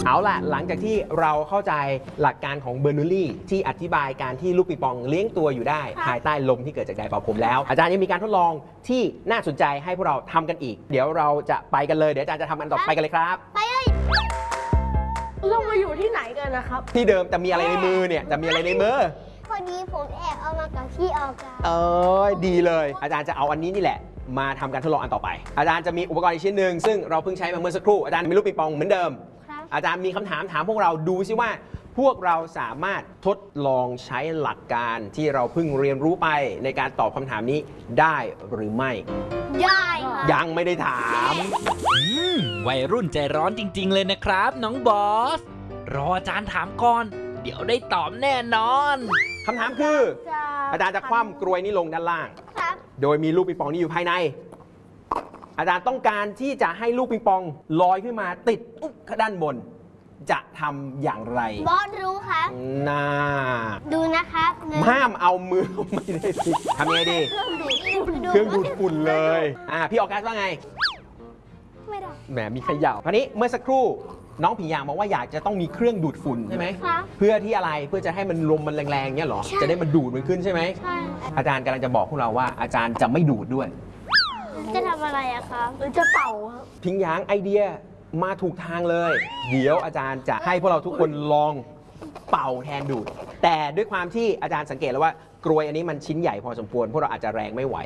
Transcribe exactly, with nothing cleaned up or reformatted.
เอาล่ะหลังจากที่เราเข้าใจหลักการของเบอร์นูลลี่ที่อธิบายการที่ลูกปิงปองเลี้ยงตัวอยู่ได้ภายใต้ลมที่เกิดจากไดร์เป่าผมแล้วอาจารย์ยังมีการทดลองที่น่าสนใจให้พวกเราทำกันอีกเดี๋ยวเราจะไปกันเลยเดี๋ยวอาจารย์จะทำอันต่อไปกันเลยครับไปเลยเรามาอยู่ที่ไหนกันนะครับที่เดิมแต่มีอะไรในมือเนี่ยแต่มีอะไรในมือพอดีผมแอบเอามากับพี่ออกาเออดีเลยอาจารย์จะเอาอันนี้นี่แหละมาทำการทดลองอันต่อไปอาจารย์จะมีอุปกรณ์อีกชิ้นหนึ่งซึ่งเราเพิ่งใช้มาเมื่อสักครู่อาจารย์มีลูกปิงปองเหมือนเดิมอาจารย์มีคำถามถามพวกเราดูซิว่าพวกเราสามารถทดลองใช้หลักการที่เราเพิ่งเรียนรู้ไปในการตอบคำถามนี้ได้หรือไม่ได้ค่ะยังไม่ได้ถามวัยรุ่นใจร้อนจริงๆเลยนะครับน้องบอสรออาจารย์ถามก่อนเดี๋ยวได้ตอบแน่นอนคำถามคืออาจารย์จะคว่ำกรวยนี้ลงด้านล่างโดยมีลูกปิงปองนี้อยู่ภายในอาจารย์ต้องการที่จะให้ลูกปิงปองลอยขึ้นมาติดอุ๊บด้านบนจะทำอย่างไรบอสรู้ครับน่าดูนะครับห้ามเอามือไม่ได้สิทำยังไงดีเครื่องดูดฝุ่นเลยอ่าพี่ออกัสว่าไงไม่ได้แหมมีขย่าคราวนี้เมื่อสักครู่น้องผียางบอกว่าอยากจะต้องมีเครื่องดูดฝุ่นใช่ไหมเพื่อที่อะไรเพื่อจะให้มันลมมันแรงๆเนี่ยหรอจะได้มันดูดมันขึ้นใช่ไหมใช่อาจารย์กำลังจะบอกพวกเราว่าอาจารย์จะไม่ดูดด้วยจะทำอะไรอะคะหรือจะเป่าครับพิงยางไอเดียมาถูกทางเลยเดี๋ยวอาจารย์จะให้พวกเราทุกคนลองเป่าแทนดูดแต่ด้วยความที่อาจารย์สังเกตแล้วว่ากรวยอันนี้มันชิ้นใหญ่พอสมควรพวกเราอาจจะแรงไม่ไหว